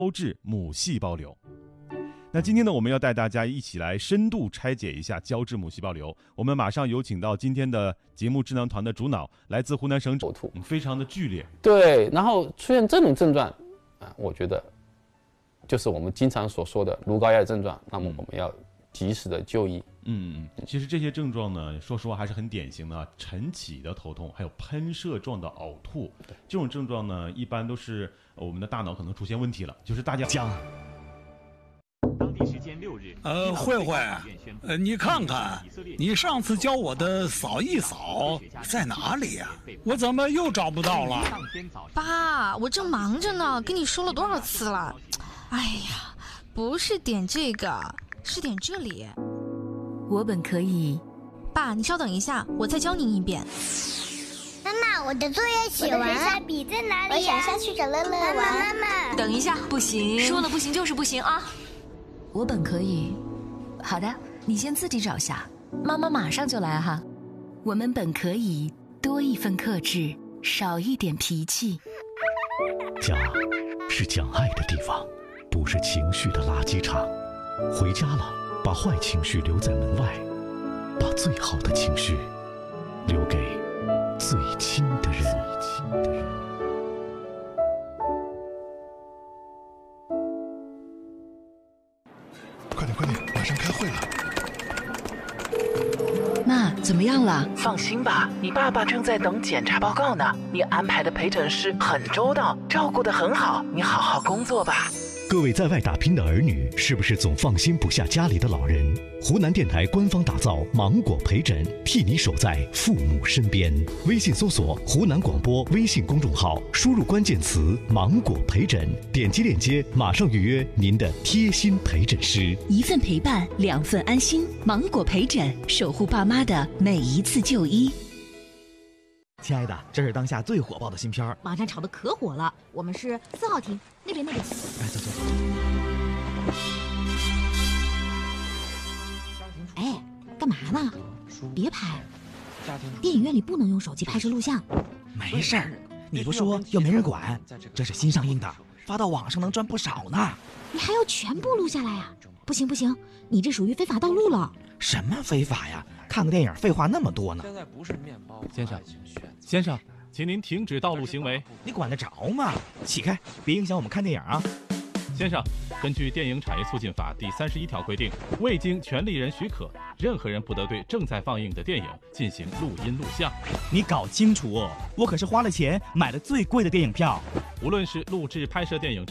质母细胞瘤。那今天呢，我们要带大家一起来深度拆解一下胶质母细胞瘤。我们马上有请到今天的节目智囊团的主脑，来自湖南省呕吐，非常的剧烈。 对，然后出现这种症状我觉得就是我们经常所说的颅高压的症状，那么我们要及时的就医。 其实这些症状呢，说实话还是很典型的，晨起的头痛，还有喷射状的呕吐，这种症状呢，一般都是我们的大脑可能出现问题了，就是大家讲。 当地时间6日， 慧慧，你看看，你上次教我的扫一扫在哪里呀？我怎么又找不到了？ 爸，我正忙着呢，跟你说了多少次了？哎呀，不是点这个，是点这里。 我本可以。 爸，你稍等一下，我再教您一遍。 妈妈，我的作业写完了，笔在哪里？我想下去找乐乐玩。妈妈， 等一下，不行，说了不行就是不行啊！我本可以。好的，你先自己找下，妈妈马上就来哈。我们本可以多一份克制，少一点脾气。 家是讲爱的地方，不是情绪的垃圾场。回家了，把坏情绪留在门外，把最好的情绪留给最亲的人。 快点，马上开会了。 妈，怎么样了？ 放心吧，你爸爸正在等检查报告呢。你安排的陪诊师很周到，照顾得很好，你好好工作吧。 各位在外打拼的儿女，是不是总放心不下家里的老人？湖南电台官方打造芒果陪诊，替你守在父母身边。微信搜索湖南广播微信公众号，输入关键词芒果陪诊，点击链接马上预约您的贴心陪诊师。 一份陪伴，2份安心。芒果陪诊，守护爸妈的每一次就医。 亲爱的，这是当下最火爆的新片儿， 网上炒的可火了。我们是4号厅那边。 哎，走。 哎，干嘛呢？别拍，电影院里不能用手机拍摄录像。 没事儿，你不说又没人管。这是新上映的，发到网上能赚不少呢。 你还要全部录下来呀？不行，你这属于非法盗录了。 什么非法呀？看个电影废话那么多呢。 现在不是面包。 先生，请您停止盗录行为。 你管得着吗？起开，别影响我们看电影啊！ 先生，根据电影产业促进法第31条规定，未经权利人许可，任何人不得对正在放映的电影进行录音录像。 你搞清楚哦，我可是花了钱买了最贵的电影票。 无论是录制拍摄电影